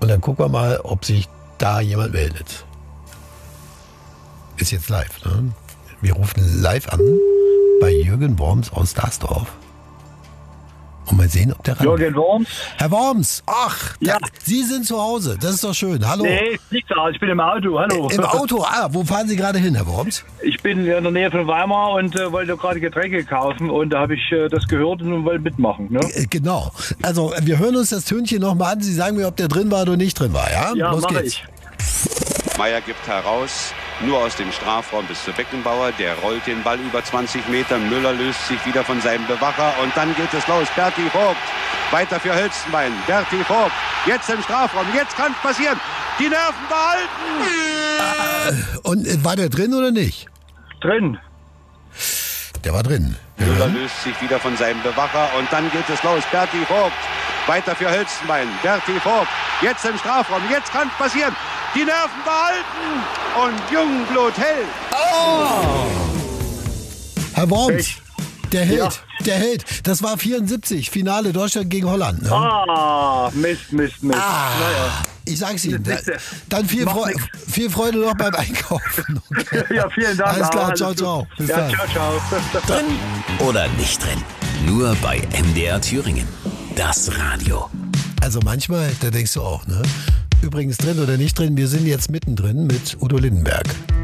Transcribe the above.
Und dann gucken wir mal, ob sich da jemand meldet. Ist jetzt live, ne? Wir rufen live an bei Jürgen Worms aus Darsdorf. Und mal sehen, ob der ran. Jürgen Worms? Herr Worms, ach, Ja. Sie sind zu Hause. Das ist doch schön. Hallo. Nee, nicht da. Ich bin im Auto. Hallo. Im Auto. Wo fahren Sie gerade hin, Herr Worms? Ich bin in der Nähe von Weimar und wollte gerade Getränke kaufen und da habe ich das gehört und wollte mitmachen. Ne? Genau. Also, wir hören uns das Tönchen nochmal an. Sie sagen mir, ob der drin war oder nicht drin war, ja? Ja, Los mache geht's. ich. Meier gibt heraus, nur aus dem Strafraum bis zu Beckenbauer. Der rollt den Ball über 20 Meter. Müller löst sich wieder von seinem Bewacher. Und dann geht es los. Berti Vogt. Weiter für Hölzenbein. Berti Vogt. Jetzt im Strafraum. Jetzt kann es passieren. Die Nerven behalten. Und war der drin oder nicht? Drin. Der war drin. Müller löst sich wieder von seinem Bewacher. Und dann geht es los. Berti Vogt. Weiter für Hölzenbein. Berti Vogt. Jetzt im Strafraum. Jetzt kann es passieren. Die Nerven behalten. Und Jungblut hält. Herr Worms, Ich. der hält. Ja. Der hält. Das war 74, Finale Deutschland gegen Holland. Ne? Mist. Naja. Ich sag's Ihnen. Das ist- Dann viel, macht nix. viel Freude noch beim Einkaufen. Okay. Ja, vielen Dank. Alles klar, Alles ciao, gut. ciao. Bis Ja, dann. ciao. Drin oder nicht drin? Nur bei MDR Thüringen. Das Radio. Also manchmal, da denkst du auch, ne? Übrigens drin oder nicht drin, wir sind jetzt mittendrin mit Udo Lindenberg.